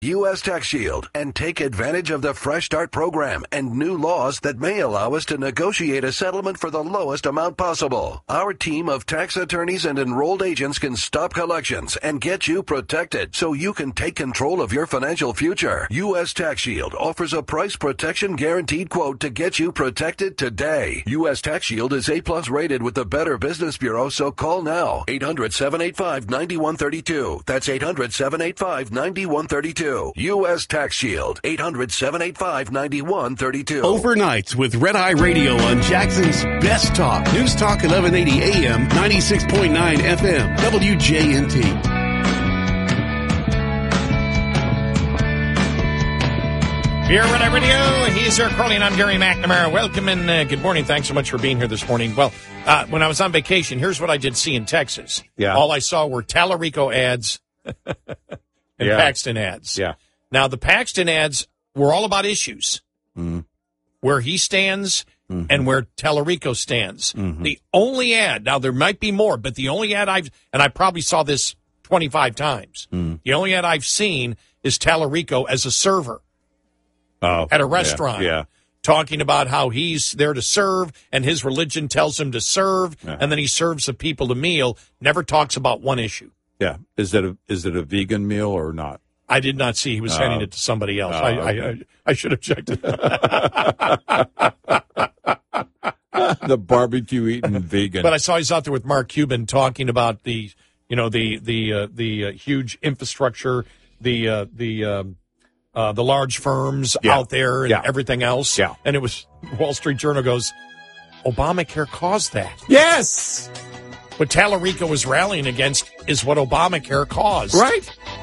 U.S. Tax Shield and take advantage of the Fresh Start program and new laws that may allow us to negotiate a settlement for the lowest amount possible. Our team of tax attorneys and enrolled agents can stop collections and get you protected so you can take control of your financial future. U.S. Tax Shield offers a price protection guaranteed quote to get you protected today. U.S. Tax Shield is A+ rated with the Better Business Bureau, so call now. 800-785-9132. That's 800-785-9132. U.S. Tax Shield, 800-785-9132. Overnights with Red Eye Radio on Jackson's Best Talk. News Talk 1180 AM, 96.9 FM, WJNT. Here at Red Eye Radio, he's Eric Crowley, and I'm Gary McNamara. Welcome and good morning. Thanks so much for being here this morning. Well, when I was on vacation, here's what I did see in Texas. Yeah. All I saw were Tallarico ads and Paxton ads. Yeah. Now, the Paxton ads were all about issues, where he stands and where Tallarico stands. The only ad, now there might be more, but the only ad I probably saw this 25 times, the only ad I've seen is Tallarico as a server at a restaurant. Talking about how he's there to serve and his religion tells him to serve, and then he serves the people the meal, never talks about one issue. Yeah. Is it a vegan meal or not? I did not see. He was sending it to somebody else. I should have checked it. The barbecue eating vegan. But I saw he's out there with Mark Cuban talking about the huge infrastructure, the large firms out there and everything else. Yeah. And it was Wall Street Journal goes, Obamacare caused that. Yes. What Tallarico was rallying against is what Obamacare caused. Right.